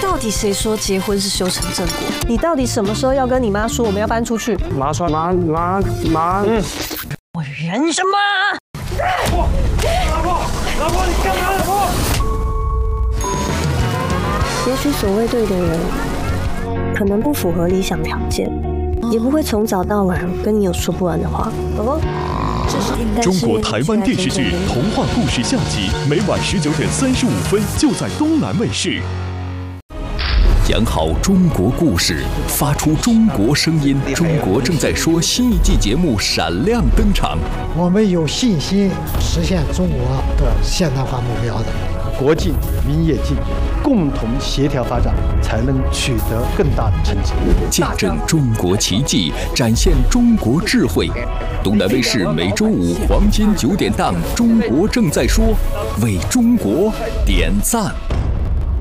到底谁说结婚是修成正果？ 你到底什么时候要跟你妈说我们要搬出去？ 妈说妈， 我忍什么？ 老婆，你干嘛？老婆！ 也许所谓对的人，可能不符合理想条件，也不会从早到晚跟你有说不完的话。 中国台湾电视剧《童话故事》下集，每晚19:35就在东南卫视。讲好中国故事，发出中国声音。中国正在说新一季节目闪亮登场。 我们有信心实现中国的现代化目标的。 国进民也进，共同协调发展，才能取得更大的成绩。 见证中国奇迹，展现中国智慧。东南卫视每周五黄金9点档《中国正在说》，为中国点赞。